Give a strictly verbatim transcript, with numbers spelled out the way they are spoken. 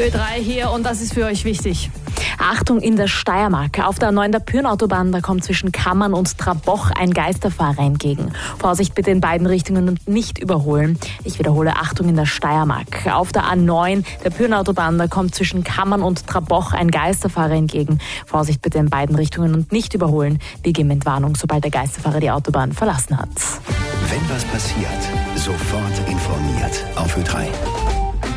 Ö drei hier und das ist für euch wichtig. Achtung in der Steiermark. Auf der A neun der Pyrnautobahn, da kommt zwischen Kammern und Traboch ein Geisterfahrer entgegen. Vorsicht bitte in beiden Richtungen und nicht überholen. Ich wiederhole, Achtung in der Steiermark. Auf der A neun der Pyrnautobahn, da kommt zwischen Kammern und Traboch ein Geisterfahrer entgegen. Vorsicht bitte in beiden Richtungen und nicht überholen. Wir geben Entwarnung, sobald der Geisterfahrer die Autobahn verlassen hat. Wenn was passiert, sofort informiert auf Ö drei.